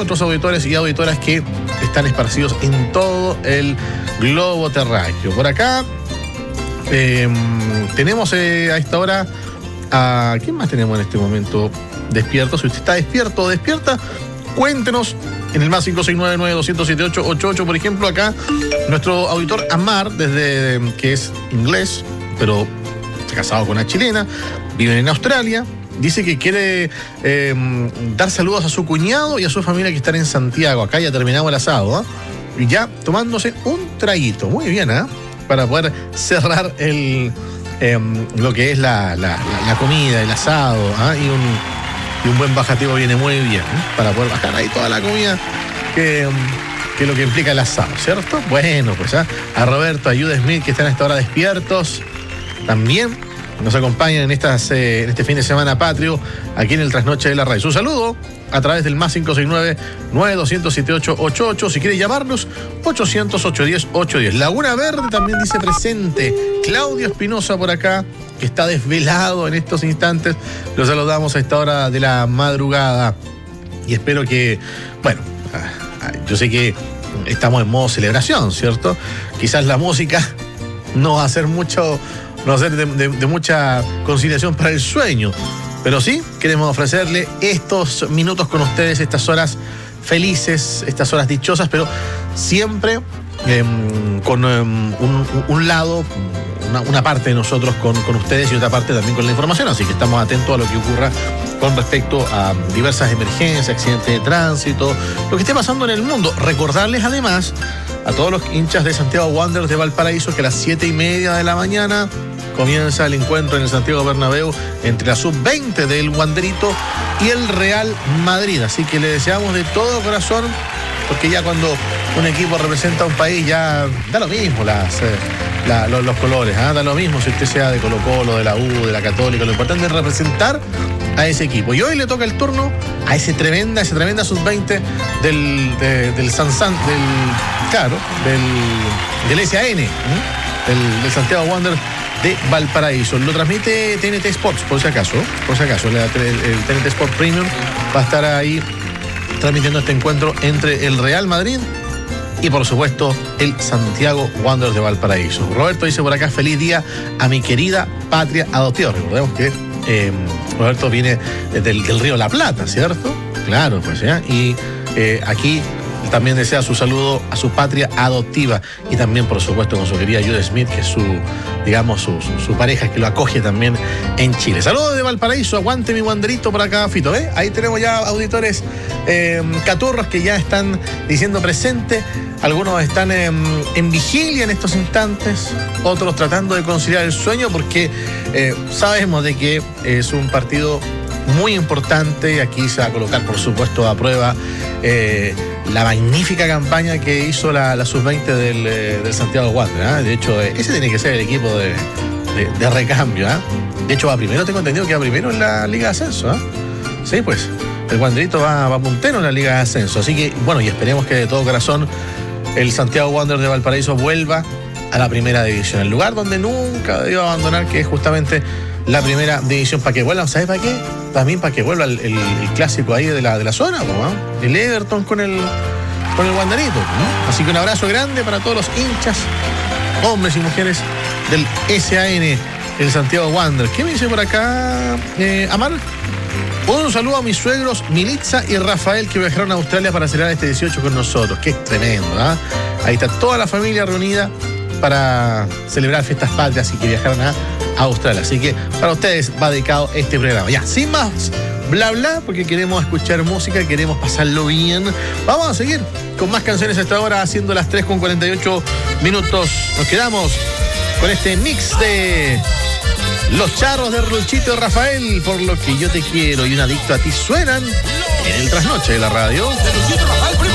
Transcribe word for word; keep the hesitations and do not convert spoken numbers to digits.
nuestros auditores y auditoras que están esparcidos en todo el globo terráqueo. Por acá eh, tenemos eh, a esta hora a... ¿Quién más tenemos en este momento despierto? Si usted está despierto o despierta, cuéntenos en el más cinco seis nueve nueve dos cero siete ocho ocho ocho. Por ejemplo, acá nuestro auditor Amar, desde que es inglés, pero está casado con una chilena, vive en Australia, dice que quiere eh, dar saludos a su cuñado y a su familia que están en Santiago. Acá ya terminamos el asado, ¿eh? Y ya tomándose un traguito. Muy bien, ¿eh? Para poder cerrar el eh, lo que es la, la, la, la comida, el asado, ¿eh? y, un, y un buen bajativo viene muy bien, ¿eh? Para poder bajar ahí toda la comida que, que es lo que implica el asado, ¿cierto? Bueno, pues ¿eh? a Roberto, a Jude Smith, que están a esta hora despiertos, también nos acompañan en, estas, eh, en este fin de semana patrio, aquí en el Trasnoche de la Radio. Un saludo a través del más cinco seis nueve nueve dos cero siete ocho ocho ocho. Si quiere llamarnos, ochocientos ocho diez ocho diez. Laguna Verde también dice presente. Claudio Espinosa por acá, que está desvelado en estos instantes. Lo saludamos a esta hora de la madrugada. Y espero que, bueno, yo sé que estamos en modo celebración, ¿cierto? Quizás la música no va a ser mucho... no ser de, de, de mucha conciliación para el sueño, pero sí queremos ofrecerle estos minutos con ustedes, estas horas felices, estas horas dichosas, pero siempre eh, con eh, un, un lado, una, una parte de nosotros con, con ustedes y otra parte también con la información, así que estamos atentos a lo que ocurra con respecto a diversas emergencias, accidentes de tránsito, lo que esté pasando en el mundo. Recordarles además a todos los hinchas de Santiago Wanderers de Valparaíso que a las siete y media de la mañana comienza el encuentro en el Santiago Bernabéu entre la sub veinte del Wanderito y el Real Madrid. Así que le deseamos de todo corazón, porque ya cuando un equipo representa a un país ya da lo mismo las, eh, la, los, los colores, ¿eh? Da lo mismo si usted sea de Colo Colo, de la U, de la Católica. Lo importante es representar a ese equipo. Y hoy le toca el turno a ese tremenda, esa tremenda sub veinte del, de, del Sansan, del, claro, del, del S A N, ¿eh? del, del Santiago Wanderers de Valparaíso. Lo transmite T N T Sports, por si acaso, por si acaso, el, el T N T Sports Premium va a estar ahí transmitiendo este encuentro entre el Real Madrid y, por supuesto, el Santiago Wanderers de Valparaíso. Roberto dice por acá, feliz día a mi querida patria adoptiva. Recordemos que eh, Roberto viene del, del río La Plata, ¿cierto? Claro, pues ya. Y eh, aquí también desea su saludo a su patria adoptiva y también, por supuesto, con su querida Jude Smith, que es su, digamos, su, su, su pareja, que lo acoge también en Chile. Saludos de Valparaíso, aguante mi Wanderito por acá, Fito, ¿eh? Ahí tenemos ya auditores eh, caturros que ya están diciendo presente. Algunos están en, en vigilia en estos instantes, otros tratando de conciliar el sueño, porque eh, sabemos de que es un partido muy importante y aquí se va a colocar, por supuesto, a prueba eh, la magnífica campaña que hizo la, la sub veinte del, eh, del Santiago Wanderers, ¿eh? De hecho, eh, ese tiene que ser el equipo de, de, de recambio, ¿eh? De hecho, va primero, tengo entendido que va primero en la Liga de Ascenso, ¿eh? Sí, pues, el Wanderito va, va puntero en la Liga de Ascenso, así que, bueno, y esperemos que de todo corazón el Santiago Wanderers de Valparaíso vuelva a la primera división, el lugar donde nunca debió abandonar, que es justamente la primera división, para que vuelvan, ¿sabes para qué? También para que vuelva el, el, el clásico ahí de la, de la zona, ¿no? El Everton con el, con el Wanderito, ¿no? Así que un abrazo grande para todos los hinchas, hombres y mujeres del S A N, el Santiago Wanderers. ¿Qué me dice por acá, eh, Amar? Un saludo a mis suegros Militza y Rafael, que viajaron a Australia para celebrar este dieciocho con nosotros. Qué tremendo, ¿ah? ¿eh? Ahí está toda la familia reunida para celebrar fiestas patrias y que viajaron a Australia. Así que para ustedes va dedicado este programa. Ya, sin más bla bla, porque queremos escuchar música, queremos pasarlo bien. Vamos a seguir con más canciones a esta hora, haciendo las tres con cuarenta y ocho minutos. Nos quedamos con este mix de Los Charros de Ruchito y Rafael, Por lo que yo te quiero y Un adicto a ti, suenan en el Trasnoche de la Radio.